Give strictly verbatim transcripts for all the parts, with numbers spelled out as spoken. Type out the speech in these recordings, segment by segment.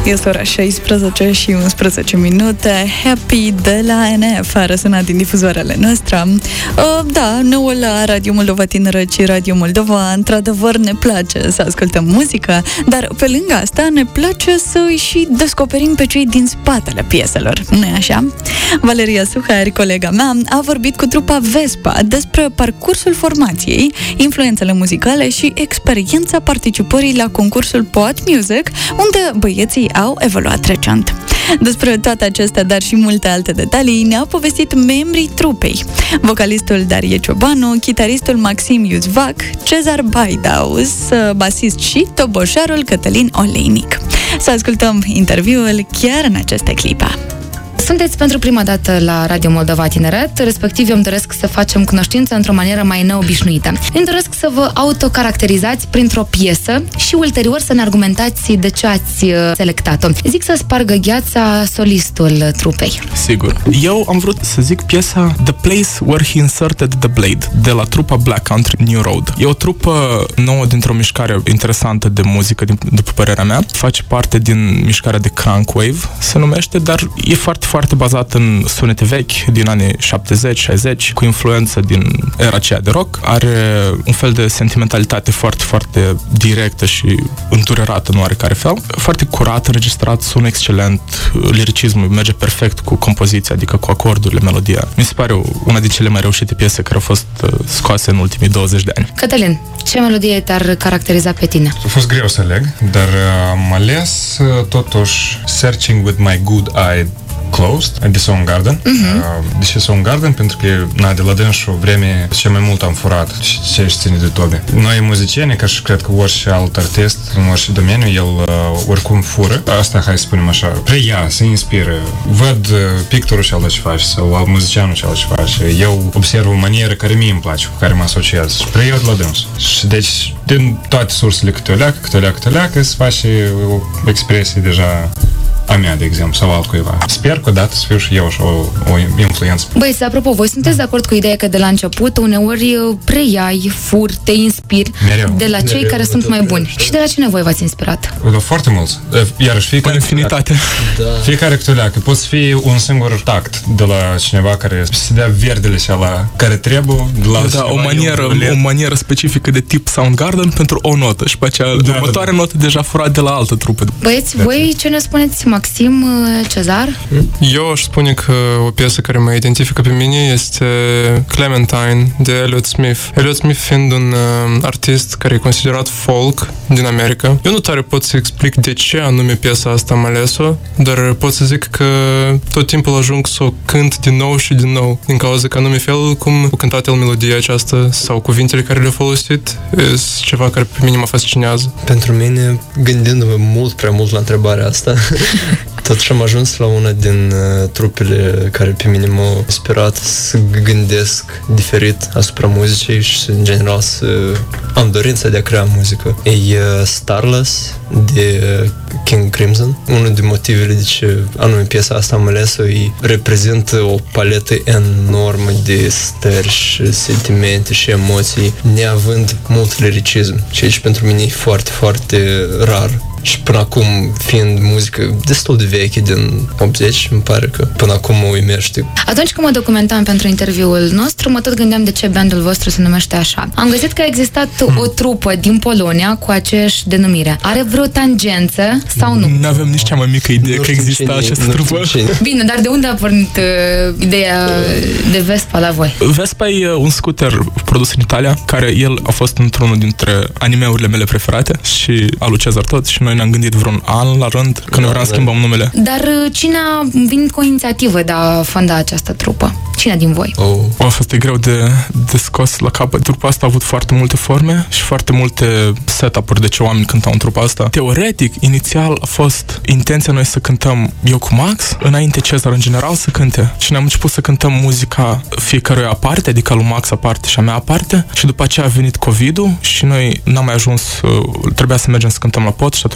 Este ora șaisprezece și unsprezece minute. Happy de la N F a răsunat din difuzoarele noastre. Uh, da, noul la Radio Moldova Tineret și Radio Moldova, într-adevăr ne place să ascultăm muzică, dar pe lângă asta ne place să îi și descoperim pe cei din spatele pieselor. Nu-i așa? Valeria Suhari, colega mea, a vorbit cu trupa Vespa despre parcursul formației, influențele muzicale și experiența participării la concursul Poat Music, unde băieții au evoluat recent. Despre toate acestea, dar și multe alte detalii, ne-au povestit membrii trupei. Vocalistul Darie Ciobanu, chitaristul Maxim Iuzvac, Cezar Baidaus, basist și toboșarul Cătălin Oleinic. Să ascultăm interviul chiar în aceste clipe. Sunteți pentru prima dată la Radio Moldova Tineret, respectiv eu îmi doresc să facem cunoștință într-o manieră mai neobișnuită. Îmi doresc să vă autocaracterizați printr-o piesă și ulterior să ne argumentați de ce ați selectat-o. Zic să spargă gheața solistul trupei. Sigur. Eu am vrut să zic piesa The Place Where He Inserted the Blade, de la trupa Black Country New Road. E o trupă nouă dintr-o mișcare interesantă de muzică, după părerea mea. Face parte din mișcarea de Crunk Wave, se numește, dar e foarte foarte bazat în sunete vechi din anii șaptezeci șaizeci, cu influență din era aceea de rock. Are un fel de sentimentalitate foarte, foarte directă și înturerată în oarecare fel. Foarte curat, înregistrat, sună excelent, liricismul merge perfect cu compoziția, adică cu acordurile, melodia. Mi se pare una din cele mai reușite piese care au fost scoase în ultimii douăzeci de ani. Cătălin, ce melodie te-ar caracteriza pe tine? A fost greu să aleg, dar am ales totuși Searching with My Good Eye Closed, de Soundgarden. Uh-huh. De ce Soundgarden? Pentru că, na, de la dânsul vreme ce mai mult am furat ce își ține de tobe. Noi muzicieni, ca și cred că orice alt artist în orice domeniu, el uh, oricum fură. Asta, hai să spunem așa, preia, se inspiră. Văd uh, pictorul și ala ce face sau muzicianul și ala ce face. Eu observ o manieră care mie îmi place, cu care mă asociez și preiau de la dânsul. Și deci, din toate sursele câte o leacă, câte o leacă, câte o leacă, se face o expresie deja a mea, de exemplu, sau altcuiva. Sper că odată să fiu și eu așa o, o influență. Băi, apropo, voi sunteți de acord cu ideea că de la început uneori preiai, furi, te inspiri Mereu. de la cei Mereu. care sunt mai buni. Și de la cine voi v-ați inspirat? Da, foarte mulți. Iarăși fiecare... infinitate. Da. Fiecare câte o leacă. Poți fi un singur tact de la cineva care se dea verdele și ala care trebuie, de la da, o manieră, o manieră specifică de tip Soundgarden pentru o notă și pe aceea da, următoarea da, da. notă deja furat de la altă trupă. Băieți, da. voi ce ne spuneți, Maxim, Cezar? Eu aș spune că o piesă care mă identifică pe mine este Clementine de Elliott Smith. Elliott Smith fiind un uh, artist care e considerat folk din America. Eu nu tare pot să explic de ce anume piesa asta am ales-o, dar pot să zic că tot timpul ajung să o cânt din nou și din nou, din cauza că anume fel cum a cântat el melodia aceasta sau cuvintele care le-a folosit e ceva care pe mine mă fascinează. Pentru mine, gândindu-mă mult prea mult la întrebarea asta, totuși am ajuns la una din uh, trupele care pe mine m-au inspirat să gândesc diferit asupra muzicii și în general să am dorința de a crea muzică. E uh, Starless de uh, King Crimson. Unul din motivele de ce anume piesa asta am ales-o e reprezintă o paletă enormă de stări și sentimente și emoții, neavând mult liricism. Și aici pentru mine e foarte, foarte rar. Și până acum, fiind muzică destul de veche, din optzeci, îmi pare că până acum mă uimește. Atunci când mă documentam pentru interviul nostru, mă tot gândeam de ce bandul vostru se numește așa. Am găsit că a existat hmm. o trupă din Polonia cu aceeași denumire. Are vreo tangență sau nu? Nu avem nici cea mai mică idee nu că exista această trupă. Bine, dar de unde a pornit uh, ideea de Vespa la voi? Vespa e un scooter produs în Italia, care el a fost într-unul dintre animeurile mele preferate și al lui Cezar tot și noi ne-am gândit vreun an la rând când da, vreau să schimbăm numele. Dar cine a venit cu o inițiativă de a fonda această trupă? Cine din voi? Oh. A fost greu de, de scos la capăt. Trupa asta a avut foarte multe forme și foarte multe setup-uri de ce oameni cântau în trupa asta. Teoretic, inițial a fost intenția noi să cântăm eu cu Max, înainte Cezar în general să cânte. Și ne-am început să cântăm muzica fiecăruia aparte, adică lui Max aparte și a mea aparte. Și după aceea a venit COVID-ul și noi n-am mai ajuns, trebuia să mergem să cântăm la Pot și atunci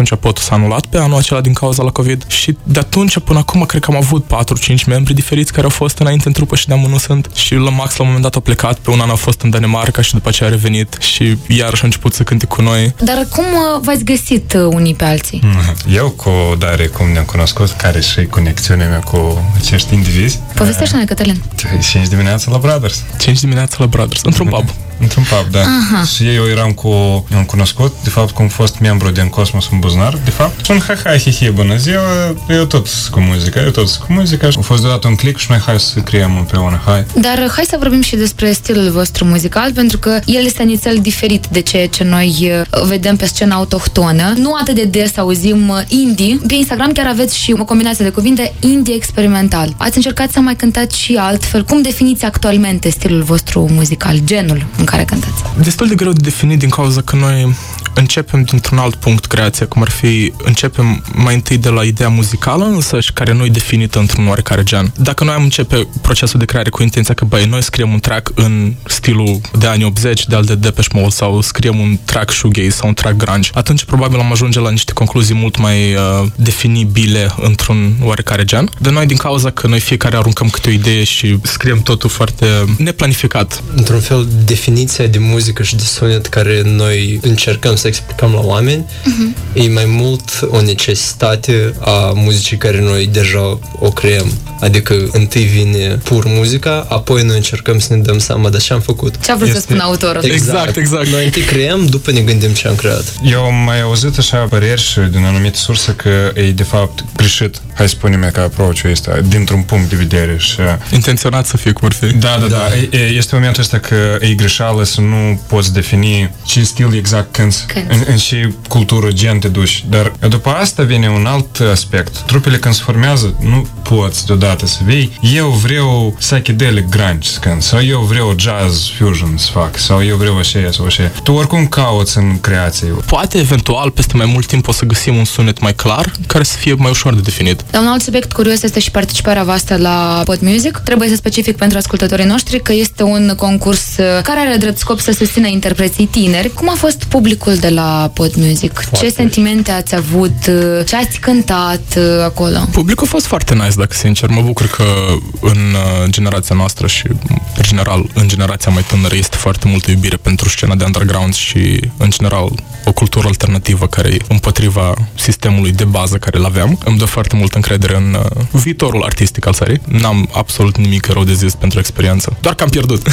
atunci Potul s-a anulat pe anul acela din cauza la COVID și de atunci până acum cred că am avut patru cinci membri diferiți care au fost înainte în trupă și de-amul nu sunt. Și la Max la un moment dat a plecat, pe un an a fost în Danemarca și după aceea a revenit și iarăși a început să cânte cu noi. Dar cum v-ați găsit unii pe alții? Eu cu Dare, cum ne-am cunoscut, care și conexiunea mea cu acești indivizi. Povestește-ne, Cătălin. cinci dimineața la Brothers. cinci dimineața la Brothers, într-un pub. Într-un pub, da. Aha. Și eu eram cu... Eu am cunoscut, de fapt, cum fost membru din Cosmos în buzunar, de fapt. Spun, hai, hai, hi, hi, bună ziua, eu tot cu muzica, eu tot cu muzica. A fost deodată un click și noi hai să creăm împreună, hai. Dar hai să vorbim și despre stilul vostru muzical, pentru că el este nițel diferit de ceea ce noi vedem pe scena autohtonă. Nu atât de des auzim indie. Pe Instagram chiar aveți și o combinație de cuvinte, indie experimental. Ați încercat să mai cântați și altfel. Cum definiți actualmente stilul vostru muzical, genul în care cântați? Destul de greu de definit din cauza că noi începem dintr-un alt punct creația, cum ar fi, începem mai întâi de la ideea muzicală însăși, care nu e definită într-un oarecare gen. Dacă noi am începe procesul de creare cu intenția că, băi, noi scriem un track în stilul de anii optzeci, de al de Depeche Mode, sau scriem un track shoegaze sau un track grunge, atunci probabil am ajunge la niște concluzii mult mai uh, definibile într-un oarecare gen. De noi, din cauza că noi fiecare aruncăm câte o idee și scriem totul foarte neplanificat. Într-un fel, definiția de muzică și de sunet care noi încercăm să explicăm la oameni, uh-huh. e mai mult o necesitate a muzicii care noi deja o creăm. Adică întâi vine pur muzica, apoi noi încercăm să ne dăm seama de ce am făcut. Ce a vrut este... să spună autorul. Exact, exact, exact. Noi întâi creăm, după ne gândim ce am creat. Eu am mai auzit așa păreri și din anumite surse că e de fapt greșit, hai să spunem că approach-ul este dintr-un punct de vedere și... Intenționat să fie cum ar fi. Da, da, da. da. Este momentul ăsta că e greșeală să nu poți defini ce stil exact cânti, în, în și cultură, gen te duci. Dar după asta vine un alt aspect. Trupele când se formează, nu poți deodată să vei. Eu vreau psychedelic grunge să cânt, sau eu vreau jazz fusion să fac, sau eu vreau așa sau așa. Tu oricum cauți în creație. Poate, eventual, peste mai mult timp o să găsim un sunet mai clar, care să fie mai ușor de definit. Dar un alt subiect curios este și participarea voastră la Pod Music. Trebuie să specific pentru ascultătorii noștri că este un concurs care are drept scop să susțină interpreții tineri. Cum a fost publicul de la Pod Music? Foarte. Ce sentimente ați avut? Ce ați cântat acolo? Publicul a fost foarte nice, dacă sincer. Mă bucur că în generația noastră și, în general, în generația mai tânără este foarte multă iubire pentru scena de underground și, în general, o cultură alternativă care e împotriva sistemului de bază care îl aveam. Îmi dă foarte multă încredere în uh, viitorul artistic al țării. N-am absolut nimic rău de zis pentru experiență. Doar că am pierdut.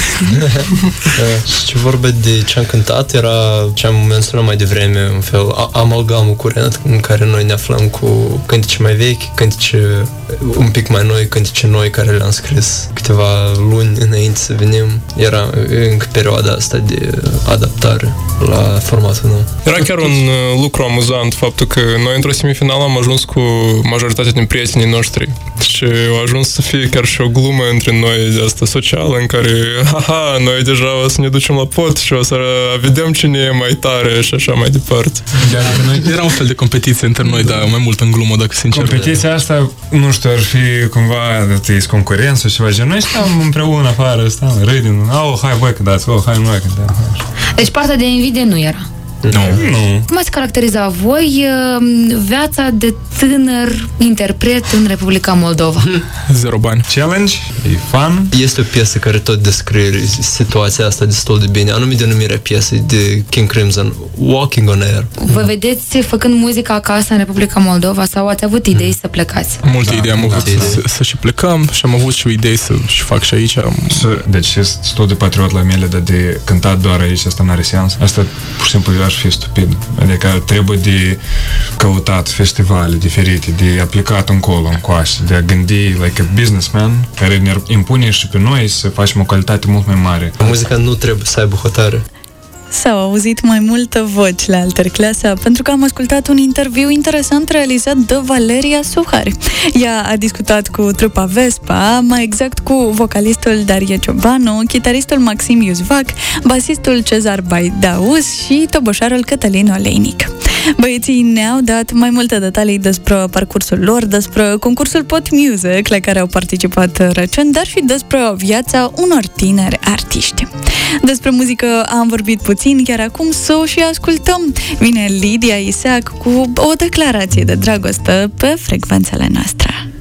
Și ce vorba de ce am cântat era ce am menționat mai devreme, în fel, amalgamul curent în care noi ne aflăm cu cântece mai vechi, cântece un pic mai noi, cântece noi care le-am scris câteva luni înainte să venim. Era încă perioada asta de adaptare la formatul nou. Era chiar un uh, lucru amuzant faptul că noi într-o semifinală am ajuns cu majoritatea din prietenii noștri și a ajuns să fie chiar și o glumă între noi de asta socială în care haha, noi deja o să ne ducem la Pod și o să vedem cine e mai tare și așa mai departe. Era un fel de competiție între noi, dar mai mult în glumă, dacă sincer. Competiția asta, nu știu, ar fi cumva de concurență și ceva gen. Noi stăm împreună afară, stăm, râdem. Oh, hai voi cântați, oh, hai noi cântăm. Deci partea de invidie nu era. Nu. nu. Cum ați caracteriza voi viața de tânăr interpret în Republica Moldova? Zero bani. Challenge, e fun. Este o piesă care tot descrie situația asta destul de bine. Anume denumirea piesei de King Crimson, Walking on Air. Vă vedeți făcând muzică acasă în Republica Moldova sau ați avut idei mm. să plecați? Multe da, idei am avut idei. Să, să și plecăm și am avut și o idee să și fac și aici. Deci este tot de patriot la mele, dar de cântat doar aici, asta n-are sens. Asta pur și simplu aș fi stupid. Adică trebuie de căutat festivale diferite, de aplicat încolo, încoace, de a gândi like a businessman care ne impune și pe noi să facem o calitate mult mai mare. Muzica nu trebuie să aibă hotare. S-au auzit mai multă voci la Alterclasa pentru că am ascultat un interviu interesant realizat de Valeria Suhari. Ea a discutat cu trupa Vespa, mai exact cu vocalistul Darie Ciobanu, chitaristul Maxim Iuzvac, basistul Cezar Baidaus și toboșarul Cătălin Oleinic. Băieții ne-au dat mai multe detalii despre parcursul lor, despre concursul Pot Music la care au participat recent, dar și despre viața unor tineri artiști. Despre muzică am vorbit puțin, chiar acum să o și ascultăm. Vine Lidia Isaac cu o declarație de dragoste pe frecvențele noastre.